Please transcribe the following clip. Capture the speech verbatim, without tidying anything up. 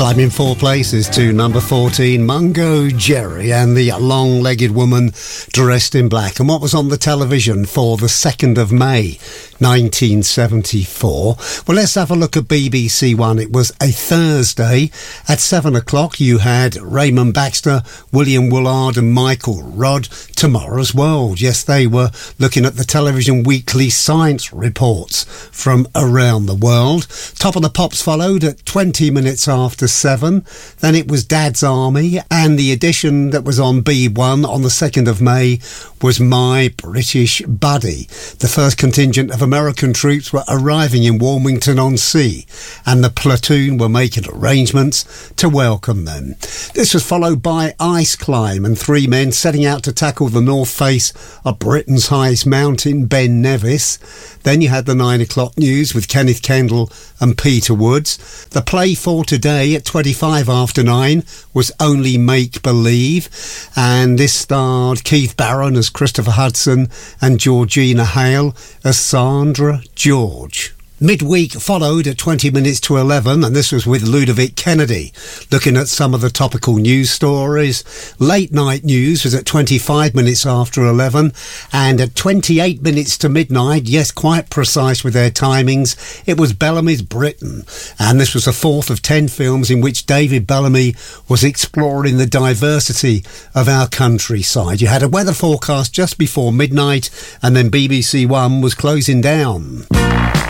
Climbing four places to number fourteen, Mungo Jerry and the long-legged woman dressed in black. And what was on the television for the second of May nineteen seventy-four? Well, let's have a look at B B C One. It was a Thursday at seven o'clock. You had Raymond Baxter, William Woolard and Michael Rodd. Tomorrow's World. Yes, they were looking at the television weekly science reports from around the world. Top of the Pops followed at twenty minutes after seven. Then it was Dad's Army, and the edition that was on B one on the second of May was My British Buddy. The first contingent of American troops were arriving in Warmington-on-Sea, and the platoon were making arrangements to welcome them. This was followed by Ice Climb and three men setting out to tackle the north face of Britain's highest mountain, Ben Nevis. Then you had the nine o'clock news with Kenneth Kendall and Peter Woods. The play for today at twenty-five after nine was Only Make Believe, and this starred Keith Barron as Christopher Hudson and Georgina Hale as Sandra George. Midweek followed at twenty minutes to eleven, and this was with Ludovic Kennedy, looking at some of the topical news stories. Late night news was at twenty-five minutes after eleven, and at twenty-eight minutes to midnight, yes, quite precise with their timings, it was Bellamy's Britain. And this was the fourth of ten films in which David Bellamy was exploring the diversity of our countryside. You had a weather forecast just before midnight, and then B B C One was closing down.